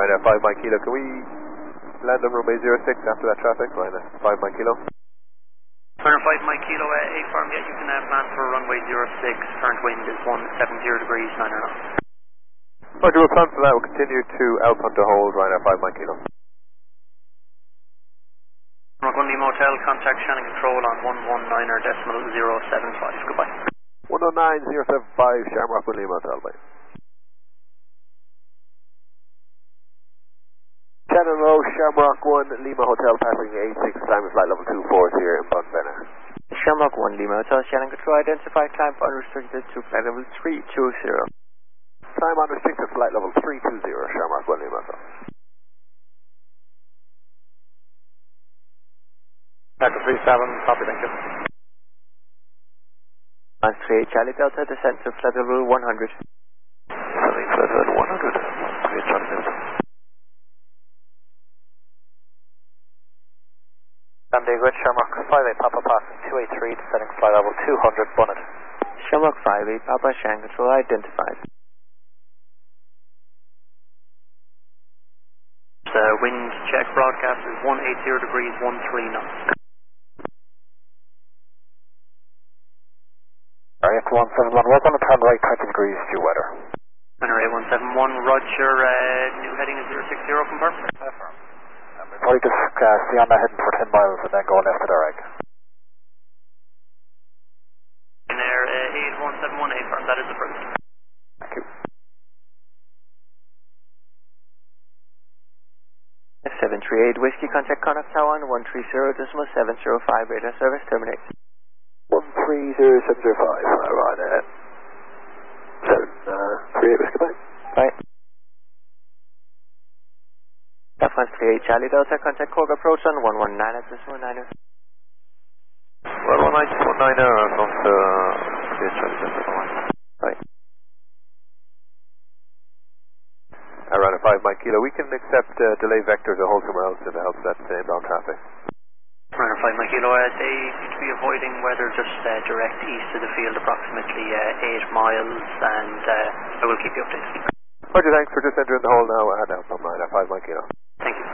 Ryanair 5 Mike Kilo. Can we land on runway 06 after that traffic? Ryanair 5 Mike Kilo. Ryanair 5 Mike Kilo, A-Farm, yeah, you can plan for runway 06. Current wind is 170 degrees, 9 knots. Roger, we'll plan for that. We'll continue to Alpine to hold Ryanair 5 Mike Kilo. Shamrock 1 Lima Hotel, contact Shannon Control on 119.075. Goodbye. 109.075, Shamrock 1 Lima Hotel, bye. Shannon Row, Shamrock 1 Lima Hotel, passing 86, time is flight level 24 here in Bonvenna. Shamrock 1 Lima Hotel, Shannon Control, identified climb unrestricted to flight level 320. Time unrestricted, flight level 320, Shamrock 1 Lima Hotel. Echo 37, copy, thank you. 38 Charlie Delta, descent to flight level 100. Flight level 100, 38 Charlie Delta. San Diego, Shamrock 58 Papa passing 283, descending flight level 200, Bonnet. Shamrock 58 Papa, Shannon Control, identified. Wind check broadcast is 180 degrees, 13 knots. Ryanair 171, welcome to turn right 20 degrees due weather. Ryanair 171, Roger, new heading is 060, confirm. Affirm. Probably just stay on that heading for 10 miles and then go left at Iraq. Ryanair 8171, affirm, that is approved. Thank you. 738 Whiskey, contact Connaught Tower on 130.705, radar service terminate. 130.705, Ryanair 738 Whiskey, bye. Bye. Air France 38 Charlie Delta, contact Cork approach on 119.9er. Well, 119.9er, not 38 Charlie Delta, Bye. Around a 5 Mike Kilo, we can accept delay vector to hold somewhere else if it helps that inbound traffic. Ryanair 5 Mike Kilo, they seem to be avoiding weather just direct east of the field, approximately 8 miles, and I will keep you updated. Roger, thanks for just entering the hole now at Alpine 5 Mike Kilo. Thank you.